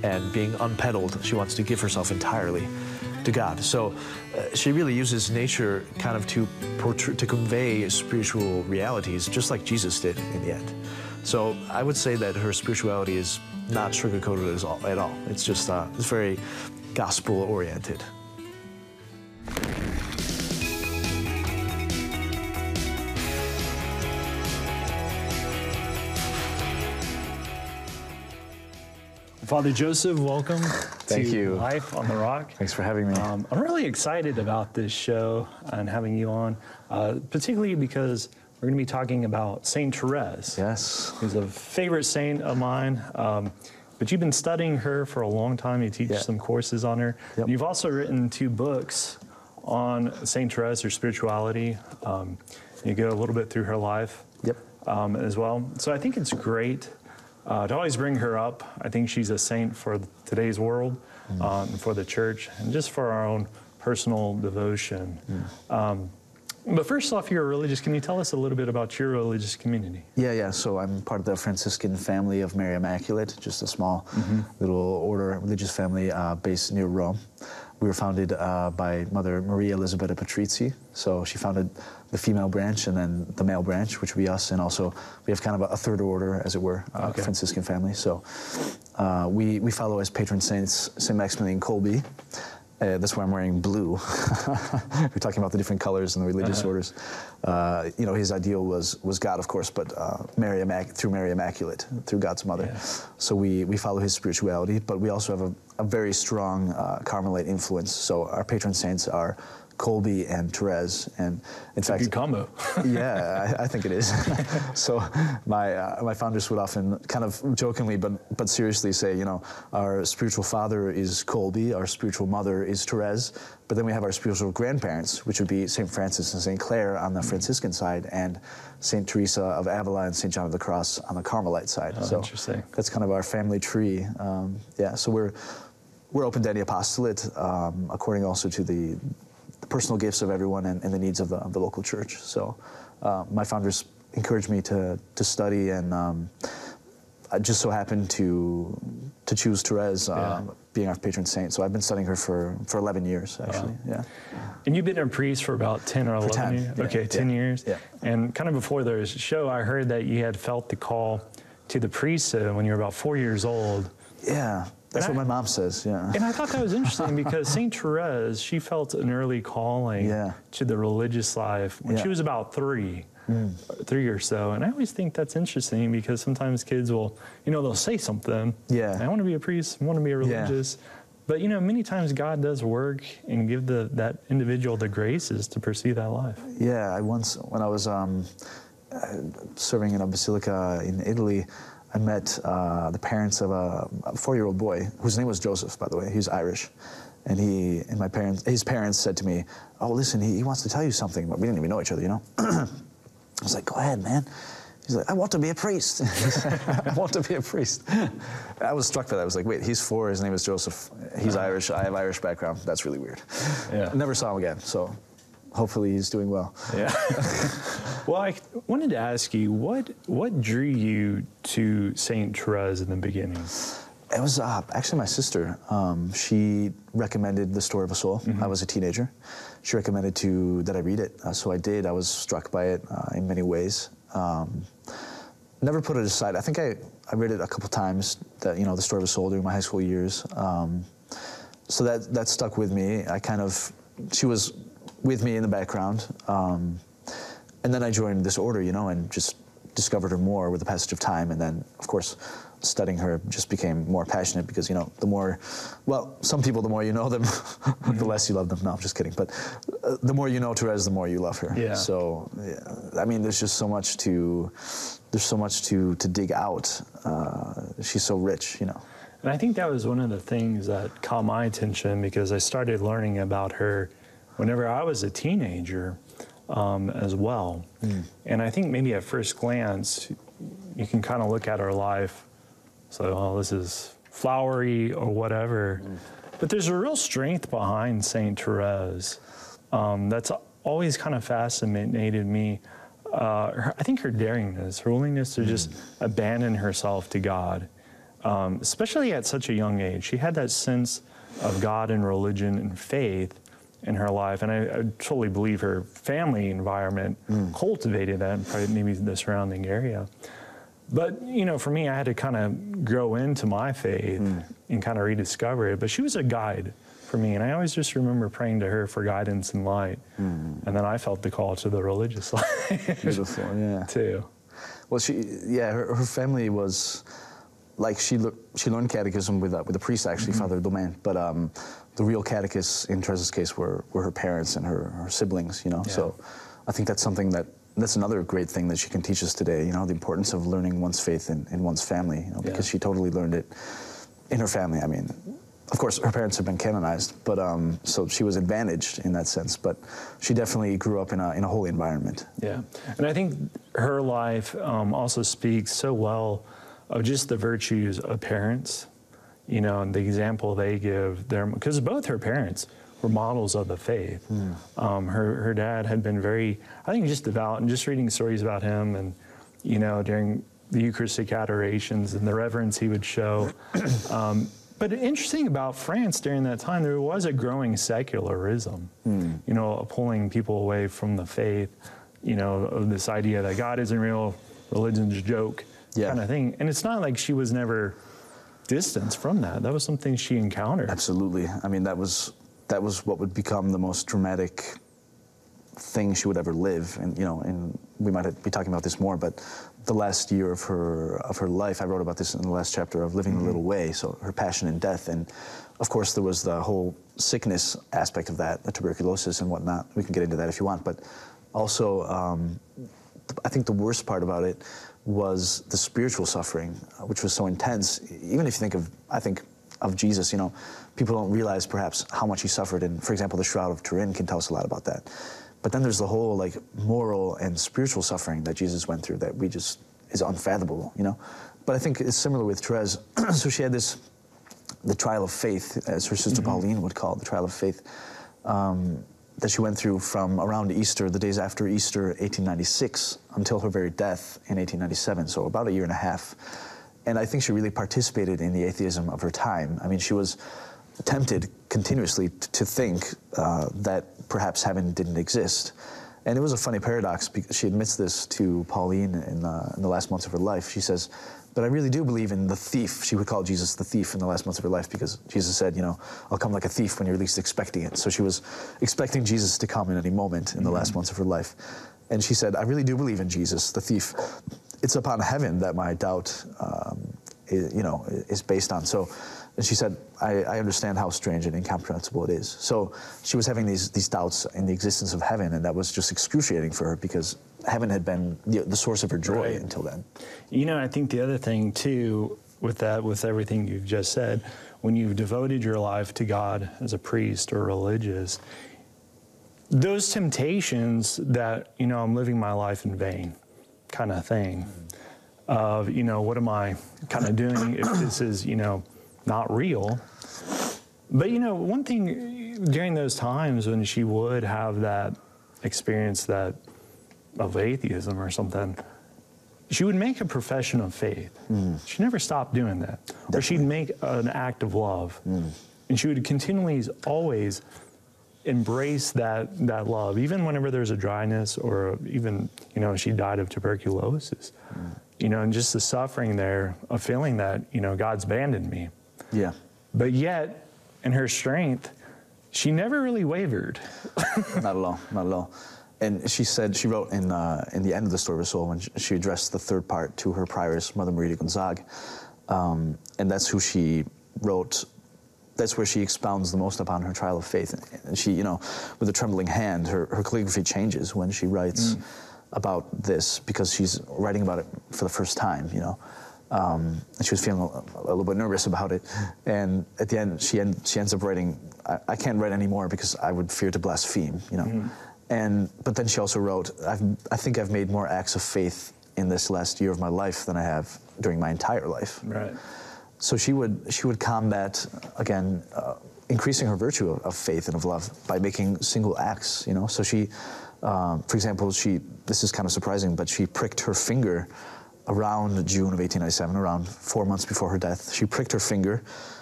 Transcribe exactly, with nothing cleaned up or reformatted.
and being unpeddled. She wants to give herself entirely to God. So uh, she really uses nature kind of to portray, to convey spiritual realities, just like Jesus did in the end. So I would say that her spirituality is not sugar-coated at all. It's just uh, it's very gospel-oriented. Father Joseph, welcome Thank to you. Life on the Rock. Thanks for having me. Um, I'm really excited about this show and having you on, uh, particularly because we're going to be talking about Saint Therese. Yes. Who's a favorite saint of mine. Um, but you've been studying her for a long time. You teach yeah. some courses on her. Yep. You've also written two books on Saint Therese, her spirituality. Um, you go a little bit through her life yep. um, as well. So I think it's great Uh, to always bring her up. I think she's a saint for today's world, mm. um, for the church, and just for our own personal devotion. Mm. Um, but first off, you're a religious. Can you tell us a little bit about your religious community? Yeah, yeah. So I'm part of the Franciscan family of Mary Immaculate, just a small mm-hmm. little order, religious family uh, based near Rome. We were founded uh, by Mother Maria Elisabetta Patrizzi. So she founded the female branch and then the male branch, which would be us. And also we have kind of a, a third order, as it were, uh, okay. Franciscan family. So uh, we, we follow as patron saints Saint Maximilian Kolbe. Uh, that's why I'm wearing blue. We're talking about the different colors and the religious uh-huh. orders. Uh, you know, his ideal was was God, of course, but uh, Mary Immac- through Mary Immaculate, through God's mother. Yeah. So we, we follow his spirituality, but we also have a, a very strong uh, Carmelite influence. So our patron saints are Kolbe and Therese, and in it's fact, a good combo. yeah, I, I think it is. So my uh, my founders would often kind of jokingly, but but seriously say, you know, our spiritual father is Kolbe, our spiritual mother is Therese, but then we have our spiritual grandparents, which would be Saint Francis and Saint Clare on the Franciscan side, and Saint Teresa of Avila and Saint John of the Cross on the Carmelite side. Oh, so interesting. That's kind of our family tree. Um, yeah, so we're we're open to any apostolate, um, according also to the the personal gifts of everyone and, and the needs of the, of the local church. So uh, my founders encouraged me to, to study, and um, I just so happened to to choose Therese uh, yeah. being our patron saint. So I've been studying her for, for eleven years, actually. Wow. Yeah. And you've been a priest for about ten or eleven ten, years? Yeah, okay, ten yeah, years. Yeah. And kind of before the show, I heard that you had felt the call to the priesthood when you were about four years old. Yeah. That's and what I, my mom says, yeah. And I thought that was interesting because Saint Therese, she felt an early calling yeah. to the religious life when yeah. she was about three, mm. three or so. And I always think that's interesting because sometimes kids will, you know, they'll say something. Yeah. I want to be a priest, I want to be a religious. Yeah. But, you know, many times God does work and give the that individual the graces to pursue that life. Yeah, I once, when I was um, serving in a basilica in Italy, I met uh, the parents of a, a four-year-old boy whose name was Joseph, by the way. He was Irish, and he and my parents, his parents said to me, "Oh, listen, he, he wants to tell you something." But we didn't even know each other, you know. I was like, "Go ahead, man." He's like, "I want to be a priest." I want to be a priest. I was struck by that. I was like, "Wait, he's four. His name is Joseph. He's uh-huh. Irish. I have Irish background. That's really weird." Yeah. I never saw him again. So. Hopefully he's doing well. Yeah. Well, I wanted to ask you, what what drew you to Saint Therese in the beginning? It was uh, actually my sister. Um, she recommended The Story of a Soul. Mm-hmm. I was a teenager. She recommended to that I read it, uh, so I did. I was struck by it uh, in many ways. Um, never put it aside. I think I, I read it a couple times, that, you know, The Story of a Soul during my high school years. Um, so that, that stuck with me. I kind of, she was with me in the background. Um, and then I joined this order, you know, and just discovered her more with the passage of time. And then, of course, studying her just became more passionate because, you know, the more, well, some people, the more you know them, mm-hmm. the less you love them. No, I'm just kidding. But uh, the more you know Therese, the more you love her. Yeah. So, yeah, I mean, there's just so much to, there's so much to, to dig out. Uh, she's so rich, you know. And I think that was one of the things that caught my attention because I started learning about her whenever I was a teenager um, as well. Mm. And I think maybe at first glance, you can kind of look at her life, so, oh, this is flowery or whatever. Mm. But there's a real strength behind Saint Therese um, that's always kind of fascinated me. Uh, her, I think her daringness, her willingness to mm. just abandon herself to God. um, especially at such a young age. She had that sense of God and religion and faith in her life, and I, I totally believe her family environment mm. cultivated that, and probably maybe the surrounding area. But, you know, for me, I had to kind of grow into my faith mm. and kind of rediscover it. But she was a guide for me, and I always just remember praying to her for guidance and light. Mm. And then I felt the call to the religious life. Beautiful, yeah. Too. Well, she, yeah, her, her family was, like, she le- she learned catechism with, uh, with a priest, actually, mm-hmm. Father Domain. But um, the real catechists, in Teresa's case, were, were her parents and her, her siblings, you know. Yeah. So I think that's something that, that's another great thing that she can teach us today, you know, the importance of learning one's faith in, in one's family, you know, because yeah. she totally learned it in her family. I mean, of course, her parents have been canonized, but um, so she was advantaged in that sense. But she definitely grew up in a in a holy environment. Yeah, and I think her life um, also speaks so well of just the virtues of parents, you know, and the example they give their, because both her parents were models of the faith. Mm. Um, her her dad had been very, I think, just devout, and just reading stories about him, and you know, during the Eucharistic adorations and the reverence he would show. Um, But interesting about France during that time, there was a growing secularism, mm. you know, pulling people away from the faith, you know, of this idea that God isn't real, religion's a joke, yeah. kind of thing. And it's not like she was never distanced from that. That was something she encountered. Absolutely. I mean, that was that was what would become the most dramatic thing she would ever live. And, you know, and we might be talking about this more, but the last year of her of her life, I wrote about this in the last chapter of Living mm-hmm. the Little Way, so her passion and death. And of course, there was the whole sickness aspect of that, the tuberculosis and whatnot. We can get into that if you want. But also, um, I think the worst part about it was the spiritual suffering, which was so intense. Even if you think of, I think, of Jesus, you know, people don't realize perhaps how much he suffered. And for example, the Shroud of Turin can tell us a lot about that. But then there's the whole like moral and spiritual suffering that Jesus went through that we just is unfathomable, you know. But I think it's similar with Therese. So she had this, the trial of faith, as her sister mm-hmm. Pauline would call it, the trial of faith, um, that she went through from around Easter, the days after Easter, eighteen ninety-six, until her very death in eighteen ninety-seven. So about a year and a half. And I think she really participated in the atheism of her time. I mean, she was tempted continuously t- to think uh, that perhaps heaven didn't exist. And it was a funny paradox, because she admits this to Pauline in, uh, in the last months of her life. She says, but I really do believe in the thief. She would call Jesus the thief in the last months of her life, because Jesus said, you know, I'll come like a thief when you're least expecting it. So she was expecting Jesus to come in any moment in the mm-hmm. last months of her life. And she said, I really do believe in Jesus, the thief. It's upon heaven that my doubt, um, is, you know, is based on. So, and she said, I, I understand how strange and incomprehensible it is. So she was having these these doubts in the existence of heaven, and that was just excruciating for her, because heaven had been the, the source of her joy right. until then. You know, I think the other thing, too, with that, with everything you've just said, when you've devoted your life to God as a priest or religious, those temptations that, you know, I'm living my life in vain kind of thing, of, you know, what am I kind of doing if this is, you know, not real. But, you know, one thing during those times when she would have that experience that of atheism or something, she would make a profession of faith. Mm. She never stopped doing that. Definitely. Or she'd make an act of love. Mm. And she would continually always embrace that that love, even whenever there's a dryness, or even, you know, she died of tuberculosis. Mm. You know, and just the suffering there of feeling that, you know, God's abandoned me. Yeah. But yet, in her strength, she never really wavered. Not at all, not at all. And she said, she wrote in uh, in the end of the Story of a Soul, when she addressed the third part to her prioress, Mother Maria de Gonzague, um, and that's who she wrote, that's where she expounds the most upon her trial of faith. And she, you know, with a trembling hand, her, her calligraphy changes when she writes mm. about this, because she's writing about it for the first time, you know. Um, and she was feeling a, a little bit nervous about it. And at the end, she, end, she ends up writing, I, I can't write anymore because I would fear to blaspheme, you know. Mm. And, but then she also wrote, I've, I think I've made more acts of faith in this last year of my life than I have during my entire life. Right. So she would, she would combat, again, uh, increasing her virtue of, of faith and of love by making single acts, you know. So she, um, for example, she, this is kind of surprising, but she pricked her finger around June of eighteen ninety-seven, around four months before her death, she pricked her finger